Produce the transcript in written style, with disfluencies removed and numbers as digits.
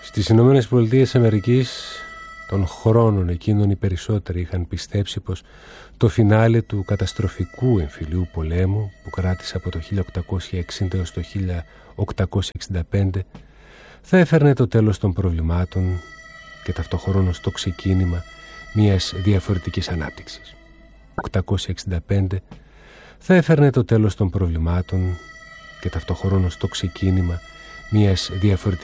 Στις Ηνωμένες Πολιτείες Αμερικής των χρόνων εκείνων οι περισσότεροι είχαν πιστέψει πως το φινάλε του καταστροφικού εμφυλίου πολέμου που κράτησε από το 1860 έως το 1865 θα έφερνε το τέλος των προβλημάτων και ταυτοχρόνως το ξεκίνημα μιας διαφορετικής ανάπτυξης. 1865 θα έφερνε το τέλος των προβλημάτων και ταυτοχρόνως το ξεκίνημα μιας διαφορετικής